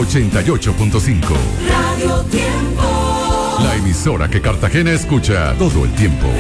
88.5. Radio Tiempo. La emisora que Cartagena escucha todo el tiempo.